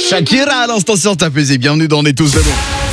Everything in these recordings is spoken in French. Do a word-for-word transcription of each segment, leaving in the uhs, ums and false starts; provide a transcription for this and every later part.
Shakira à l'instant sur ta pesée. Bienvenue dans On est tous dedans.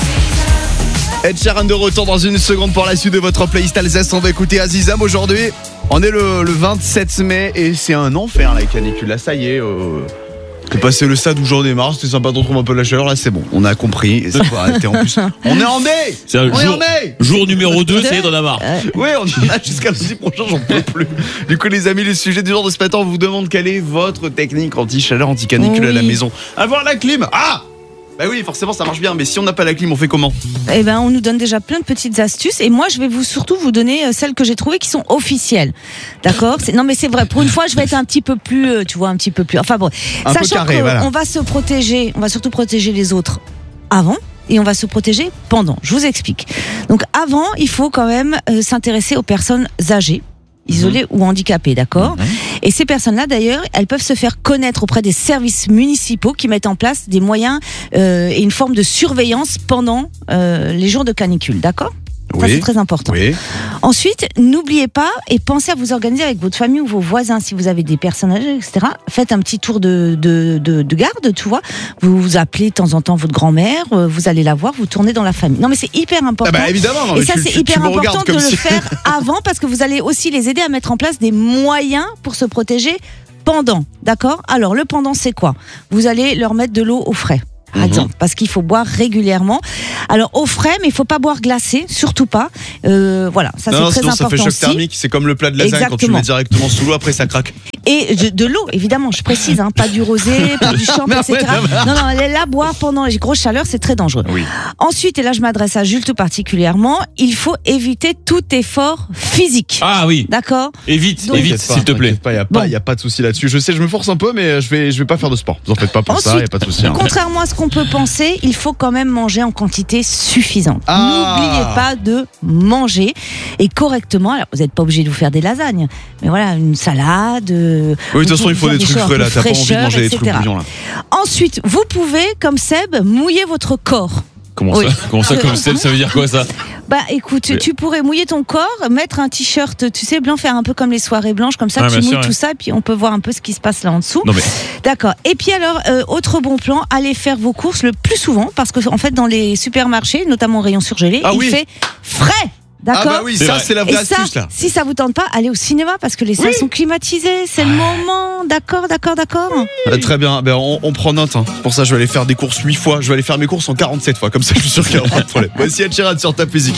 Ed Sheeran de retour dans une seconde pour la suite de votre playlist Alsace. On va écouter Azizam aujourd'hui. On est le, le vingt-sept mai et c'est un enfer la canicule. Là, ça y est. Euh... T'es passé le stade où j'en ai marre, c'était sympa de retrouver un peu de la chaleur, là c'est bon, on a compris, c'est pas arrêter en plus. On est en mai. C'est on jour, est en mai. Jour numéro deux, ça y est, on en a marre. Oui, on en a jusqu'à lundi prochain, j'en peux plus. Du coup les amis, le sujet du jour de ce matin, on vous demande quelle est votre technique anti-chaleur, anti-canicule oui. à la maison. Avoir la clim. Ah bah oui, forcément ça marche bien, mais si on n'a pas la clim, on fait comment? Eh ben, on nous donne déjà plein de petites astuces, et moi je vais vous surtout vous donner celles que j'ai trouvées qui sont officielles. D'accord? C'est, non mais c'est vrai. Pour une fois, je vais être un petit peu plus, euh, tu vois, un petit peu plus. Enfin bon, un sachant carré, qu'on voilà. va se protéger, on va surtout protéger les autres avant. Et on va se protéger pendant. Je vous explique. Donc avant, il faut quand même euh, s'intéresser aux personnes âgées, isolées mmh. ou handicapées, d'accord ? Mmh. Et ces personnes-là, d'ailleurs, elles peuvent se faire connaître auprès des services municipaux qui mettent en place des moyens euh, et une forme de surveillance pendant euh, les jours de canicule, d'accord ? Ça, oui. c'est très important. Oui. Ensuite, n'oubliez pas et pensez à vous organiser avec votre famille ou vos voisins. Si vous avez des personnes âgées, et cetera, faites un petit tour de, de, de, de garde, tu vois. Vous, vous appelez de temps en temps votre grand-mère, vous allez la voir, vous tournez dans la famille. Non, mais c'est hyper important. Ah bah évidemment. Et ça, tu, c'est tu, hyper tu important de si... le faire avant parce que vous allez aussi les aider à mettre en place des moyens pour se protéger pendant. D'accord ? Alors, le pendant, c'est quoi ? Vous allez leur mettre de l'eau au frais. Par mmh. exemple, parce qu'il faut boire régulièrement. Alors au frais, mais il faut pas boire glacé, surtout pas. Euh, voilà, ça non, c'est non, très sinon important. Ça fait choc aussi. thermique, c'est comme le plat de lasagne. Exactement. Quand tu le mets directement sous l'eau, après ça craque. Et de, de l'eau, évidemment, je précise, hein, pas du rosé, pas du champ, et cetera. Ouais, non, non, là, boire pendant les grosses chaleurs, c'est très dangereux. Oui. Ensuite, et là je m'adresse à Jules tout particulièrement, il faut éviter tout effort physique. Ah oui. D'accord. Évite, Donc, évite, s'il te plaît. Il n'y a, bon. a pas de souci là-dessus. Je sais, je me force un peu, mais je vais, je vais pas faire de sport. Vous en faites pas pour Ensuite, ça, il n'y a pas de souci. Hein. Contrairement à ce qu'on peut penser, il faut quand même manger en quantité suffisante. Ah. N'oubliez pas de manger et correctement. Alors, vous n'êtes pas obligé de vous faire des lasagnes, mais voilà, une salade. Oui, de toute façon, il faut des trucs frais là. T'as pas envie de manger des trucs bouillants là. Ensuite, vous pouvez, comme Seb, mouiller votre corps. Comment oui. ça Comment ça, comme Seb, ça veut dire quoi ça? Bah écoute, mais... tu pourrais mouiller ton corps, mettre un t-shirt, tu sais, blanc, faire un peu comme les soirées blanches, comme ça, ah, tu mouilles sûr, tout ouais. ça, et puis on peut voir un peu ce qui se passe là en dessous. Non, mais... D'accord. Et puis alors, euh, autre bon plan, allez faire vos courses le plus souvent, parce que en fait, dans les supermarchés, notamment au rayon surgelé, ah, il oui. fait frais. D'accord. Ah bah oui, ça c'est la vraie et ça, astuce là. Si ça vous tente pas, allez au cinéma parce que les salles oui. sont climatisées, c'est le moment. D'accord, d'accord, d'accord. Oui. Ah, très bien, ben, on, on prend note. Hein. Pour ça, je vais aller faire des courses huit fois. Je vais aller faire mes courses en quarante-sept fois. Comme ça, je suis sûr qu'il n'y aura pas de problème. Voici Ed Sheeran sur ta musique.